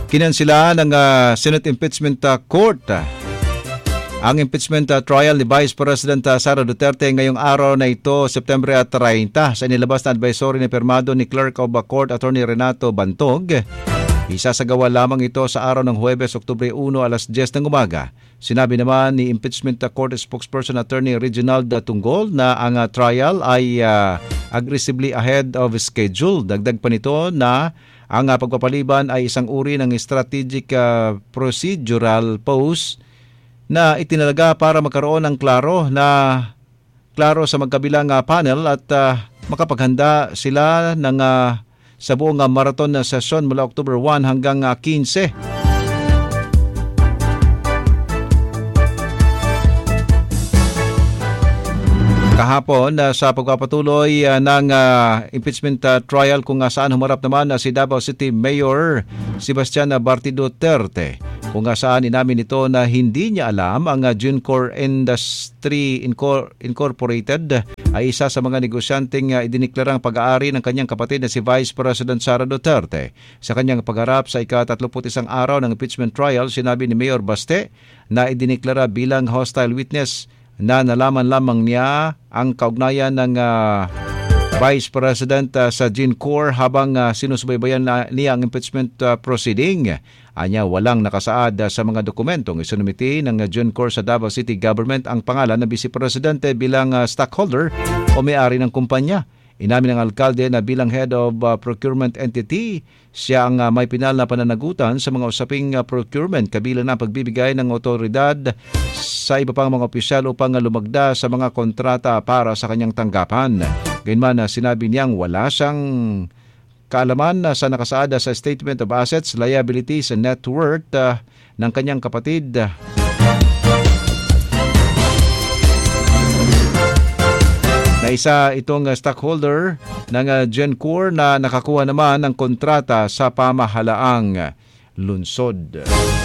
Kinansila ng Senate Impeachment Court ang impeachment trial ni Vice President Sara Duterte ngayong araw na ito, September 30, sa inilabas na advisory ni pirmado ni Clerk of Court Attorney Renato Bantog. Isasagawa lamang ito sa araw ng Huwebes, Oktubre 1, alas 10 ng umaga. Sinabi naman ni Impeachment Court spokesperson Attorney Reginald Tunggol na ang trial ay aggressively ahead of schedule. Dagdag pa nito na ang pagpapaliban ay isang uri ng strategic procedural pause na itinalaga para magkaroon ng klaro sa magkabilang panel at makapaghanda sila ng sa buong marathon na sesyon mula October 1 hanggang 15. Kahapon sa pagpapatuloy ng impeachment trial kung saan humarap naman si Davao City Mayor Sebastian Barty Duterte, kung saan inamin ito na hindi niya alam ang Juncorp Industry Incorporated ay isa sa mga negosyanteng idiniklarang pag-aari ng kanyang kapatid na si Vice President Sara Duterte. Sa kanyang pagharap sa ika-31 araw ng impeachment trial, sinabi ni Mayor Baste na idiniklara bilang hostile witness na nalaman lamang niya ang kaugnayan ng Vice President sa Juncorp habang sinusubaybayan niya ang impeachment proceeding. Anya, walang nakasaad sa mga dokumentong isinumiti ng Juncorp sa Davao City Government ang pangalan ng Vice Presidente bilang stockholder o may-ari ng kumpanya. Inamin ng alkalde na bilang head of procurement entity, siya ang may pinal na pananagutan sa mga usaping procurement kabilang na pagbibigay ng otoridad sa iba pang mga opisyal upang lumagda sa mga kontrata para sa kanyang tanggapan. Gayunman, sinabi niyang wala siyang kaalaman sa nakasaad sa Statement of Assets, Liabilities and Net Worth ng kanyang kapatid. Na isa itong stockholder ng Juncorp na nakakuha naman ng kontrata sa pamahalaang lungsod.